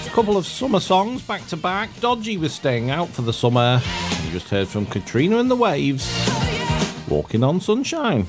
A couple of summer songs back to back. Dodgy was staying out for the summer. You just heard from Katrina and the Waves, Walking on Sunshine.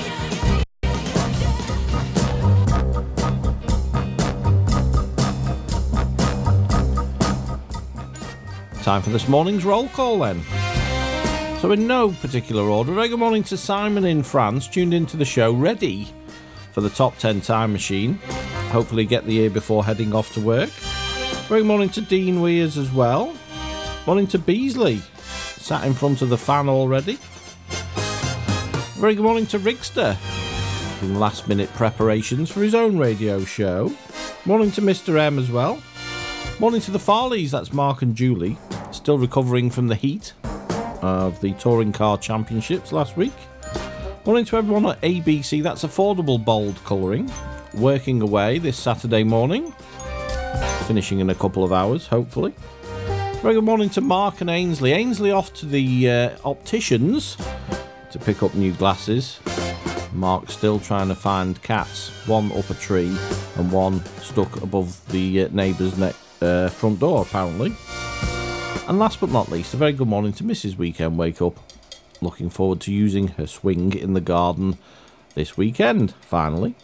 Time for this morning's roll call then. So in no particular order, very good morning to Simon in France, tuned into the show, ready for the top 10 time machine. Hopefully get the ear before heading off to work. Very good morning to Dean Weirs as well. Morning to Beasley, sat in front of the fan already. Very good morning to Rigster, doing last minute preparations for his own radio show. Morning to Mr. M as well. Morning to the Farleys, that's Mark and Julie, still recovering from the heat of the Touring Car Championships last week. Morning to everyone at ABC, that's Affordable Bold Colouring, working away this Saturday morning, finishing in a couple of hours, hopefully. Very good morning to Mark and Ainsley. Ainsley off to the opticians to pick up new glasses. Mark still trying to find cats, one up a tree and one stuck above the neighbour's front door, apparently. And last but not least, a very good morning to Mrs. Weekend Wake Up. Looking forward to using her swing in the garden this weekend, finally.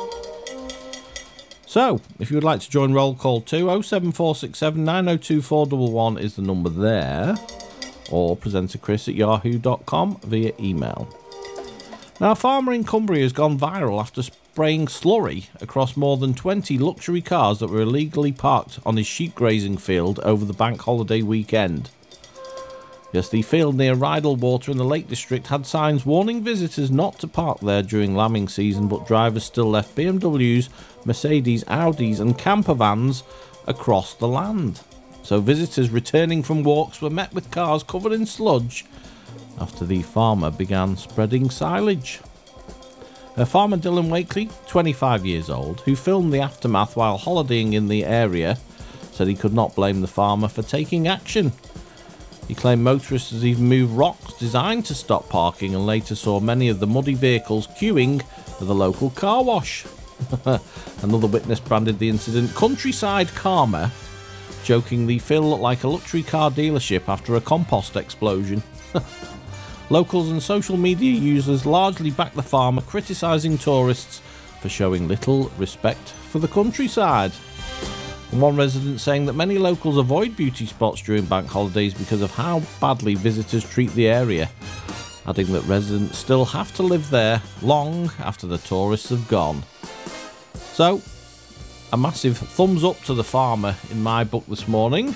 So, if you would like to join Roll Call too, 07467 902 411 is the number there. Or presenterchris@yahoo.com via email. Now, a farmer in Cumbria has gone viral after spraying slurry across more than 20 luxury cars that were illegally parked on his sheep grazing field over the bank holiday weekend. Yes, the field near Rydal Water in the Lake District had signs warning visitors not to park there during lambing season, but drivers still left BMWs, Mercedes, Audis and camper vans across the land. So visitors returning from walks were met with cars covered in sludge after the farmer began spreading silage. Farmer Dylan Wakely, 25 years old, who filmed the aftermath while holidaying in the area, said he could not blame the farmer for taking action. He claimed motorists had even moved rocks designed to stop parking and later saw many of the muddy vehicles queuing for the local car wash. Another witness branded the incident Countryside Karma, joking the fill looked like a luxury car dealership after a compost explosion. Locals and social media users largely backed the farmer, criticising tourists for showing little respect for the countryside. And one resident saying that many locals avoid beauty spots during bank holidays because of how badly visitors treat the area, adding that residents still have to live there long after the tourists have gone. So, a massive thumbs up to the farmer in my book this morning.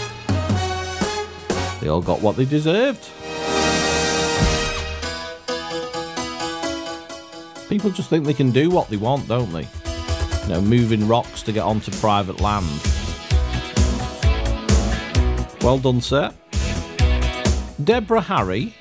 They all got what they deserved. People just think they can do what they want, don't they? You know, moving rocks to get onto private land. Well done, sir. Deborah Harry